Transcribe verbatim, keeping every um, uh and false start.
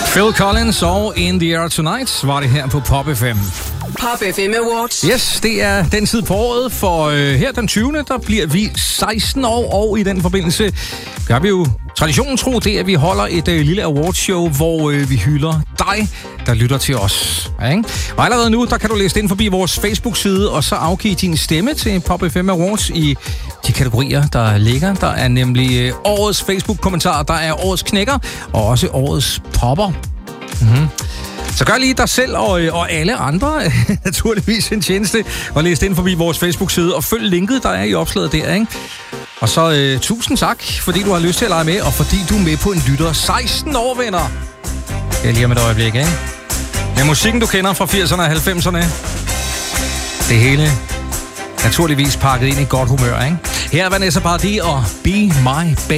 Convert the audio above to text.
Phil Collins og In the Air Tonight var det her på Pop F M. Pop F M Awards. Yes, det er den tid på året, for øh, her den tyvende der bliver vi seksten år, og i den forbindelse gør vi jo traditionen tro det, at vi holder et øh, lille awardshow, hvor øh, vi hylder dig, der lytter til os. Ja, ikke? Og allerede nu, der kan du læse ind forbi vores Facebook-side, og så afgive din stemme til Pop F M Awards i de kategorier, der ligger. Der er nemlig øh, årets Facebook-kommentar, der er årets knækker, og også årets popper. Mhm. Så gør lige dig selv og, og alle andre naturligvis en tjeneste og læs ind forbi vores Facebook-side og følg linket, der er i opslaget der, ikke? Og så øh, tusind tak, fordi du har lyst til at lege med, og fordi du er med på en lytter. seksten år, venner! Det er lige om et øjeblik, ikke? Med musikken, du kender fra firserne og halvfemserne. Det hele naturligvis pakket ind i godt humør, ikke? Her er Vanessa Paradis og Be My Baby.